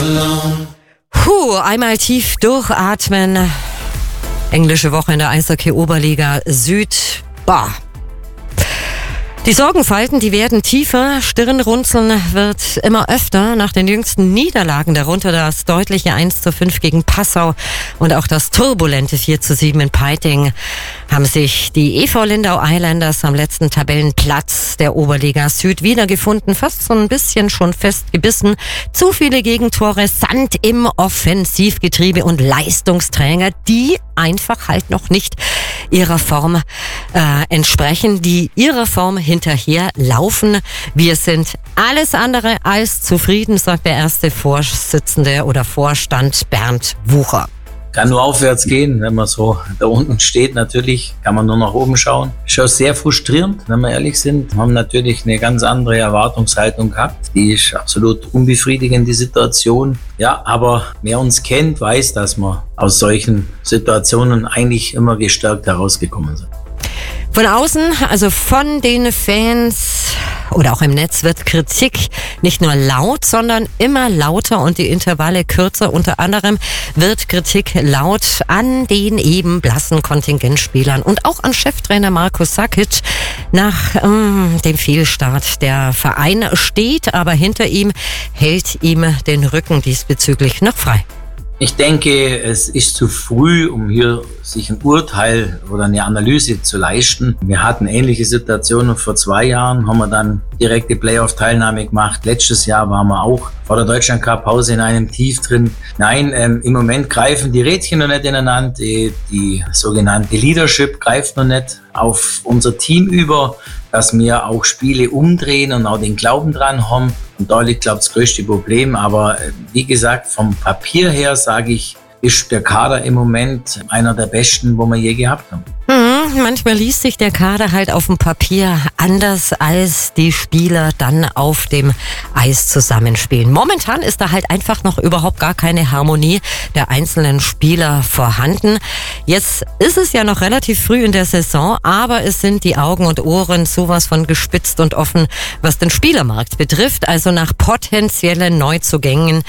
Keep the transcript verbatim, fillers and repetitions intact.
Puh, einmal tief durchatmen. Englische Woche in der Eishockey-Oberliga Süd. Bah. Die Sorgenfalten, die werden tiefer, Stirnrunzeln wird immer öfter. Nach den jüngsten Niederlagen, darunter das deutliche eins zu fünf gegen Passau und auch das turbulente vier zu sieben in Peiting, haben sich die E V Lindau Islanders am letzten Tabellenplatz der Oberliga Süd wiedergefunden. Fast so ein bisschen schon festgebissen. Zu viele Gegentore, Sand im Offensivgetriebe und Leistungsträger, die einfach halt noch nicht ihrer Form äh, entsprechen, die ihrer Form hinterher laufen. Wir sind alles andere als zufrieden, sagt der erste Vorsitzende oder Vorstand Bernd Wucher. Kann nur aufwärts gehen, wenn man so da unten steht. Natürlich kann man nur nach oben schauen. Schon sehr frustrierend, wenn wir ehrlich sind. Wir haben natürlich eine ganz andere Erwartungshaltung gehabt. Die ist absolut unbefriedigend, die Situation. Ja, aber wer uns kennt, weiß, dass wir aus solchen Situationen eigentlich immer gestärkt herausgekommen sind. Von außen, also von den Fans oder auch im Netz, wird Kritik nicht nur laut, sondern immer lauter und die Intervalle kürzer. Unter anderem wird Kritik laut an den eben blassen Kontingentspielern und auch an Cheftrainer Marko Sakic nach ähm, dem Fehlstart. Der Verein steht aber hinter ihm, hält ihm den Rücken diesbezüglich noch frei. Ich denke, es ist zu früh, um hier sich ein Urteil oder eine Analyse zu leisten. Wir hatten ähnliche Situationen vor zwei Jahren, haben wir dann direkte Playoff-Teilnahme gemacht. Letztes Jahr waren wir auch vor der Deutschland-Cup-Pause in einem Tief drin. Nein, ähm, im Moment greifen die Rädchen noch nicht ineinander. Die, die sogenannte Leadership greift noch nicht auf unser Team über, dass wir auch Spiele umdrehen und auch den Glauben dran haben. Und da liegt, glaube ich, das größte Problem. Aber wie gesagt, vom Papier her sage ich, ist der Kader im Moment einer der besten, wo wir je gehabt haben. Hm, manchmal liest sich der Kader halt auf dem Papier anders, als die Spieler dann auf dem Eis zusammenspielen. Momentan ist da halt einfach noch überhaupt gar keine Harmonie der einzelnen Spieler vorhanden. Jetzt ist es ja noch relativ früh in der Saison, aber es sind die Augen und Ohren sowas von gespitzt und offen, was den Spielermarkt betrifft. Also nach potenziellen Neuzugängen